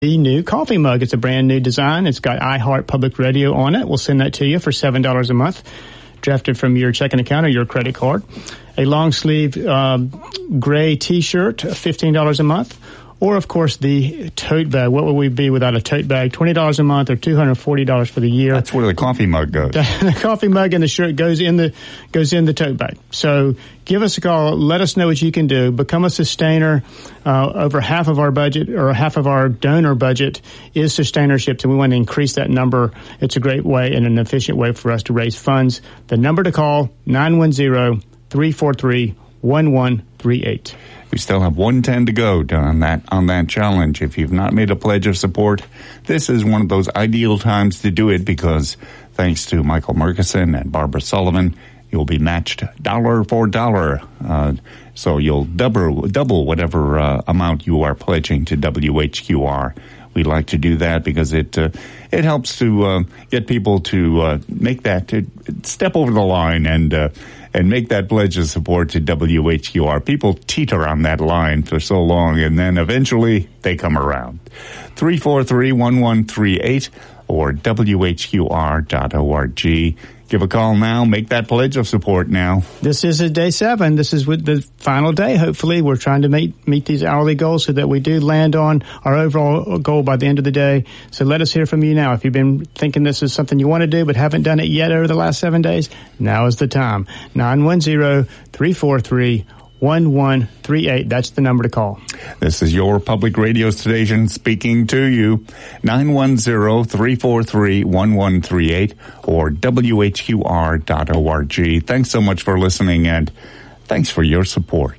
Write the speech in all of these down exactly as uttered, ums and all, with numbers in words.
the new coffee mug. It's a brand new design. It's got iHeart Public Radio on it. We'll send that to you for seven dollars a month, drafted from your checking account or your credit card. A long sleeve um, gray T-shirt, fifteen dollars a month. Or, of course, the tote bag. What would we be without a tote bag? twenty dollars a month or two hundred forty dollars for the year. That's where the coffee mug goes. The coffee mug and the shirt goes in the goes in the tote bag. So give us a call. Let us know what you can do. Become a sustainer. Uh, over half of our budget or half of our donor budget is sustainerships, and we want to increase that number. It's a great way and an efficient way for us to raise funds. The number to call, nine one zero, three four three, one one three eight. We still have one ten to go on that on that challenge. If you've not made a pledge of support, this is one of those ideal times to do it because thanks to Michael Murkison and Barbara Sullivan, you'll be matched dollar for dollar. Uh, so you'll double double whatever uh, amount you are pledging to W H Q R. We like to do that because it uh, it helps to uh, get people to uh, make that to step over the line and uh, and make that pledge of support to W H Q R. People teeter on that line for so long, and then eventually they come around. three four three, one one three eight or W H Q R dot org. Give a call now. Make that pledge of support now. This is a day seven. This is with the final day. Hopefully, we're trying to meet meet these hourly goals so that we do land on our overall goal by the end of the day. So let us hear from you now. If you've been thinking this is something you want to do but haven't done it yet over the last seven days, now is the time. nine one zero, three four three, one one three eight. That's the number to call. This is your public radio station speaking to you. nine one zero, three four three, one one three eight or W H Q R dot org. Thanks so much for listening, and thanks for your support.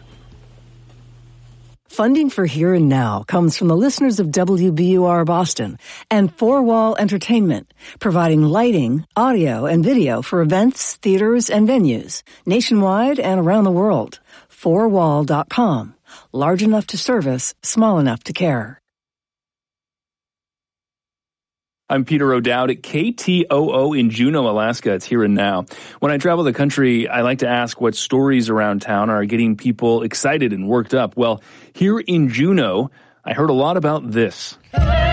Funding for Here and Now comes from the listeners of W B U R Boston and Four Wall Entertainment, providing lighting, audio, and video for events, theaters, and venues nationwide and around the world. four wall dot com. Large enough to service, small enough to care. I'm Peter O'Dowd at K T O O in Juneau, Alaska. It's Here and Now. When I travel the country, I like to ask what stories around town are getting people excited and worked up. Well, here in Juneau, I heard a lot about this.